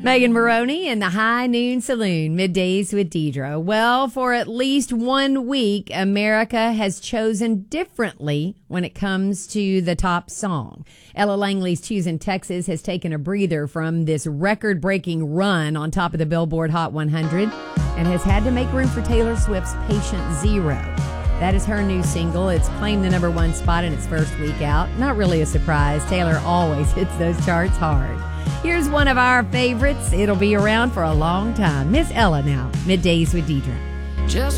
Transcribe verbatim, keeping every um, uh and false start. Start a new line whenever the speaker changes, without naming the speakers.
Megan Maroney in the High Noon Saloon, Middays with Deidre. Well, for at least one week, America has chosen differently when it comes to the top song. Ella Langley's Choosing Texas has taken a breather from this record-breaking run on top of the Billboard Hot one hundred and has had to make room for Taylor Swift's Patient Zero. That is her new single. It's claimed the number one spot in its first week out. Not really a surprise. Taylor always hits those charts hard. Here's one of our favorites. It'll be around for a long time. Miss Ella now, Middays with Deidre.
Just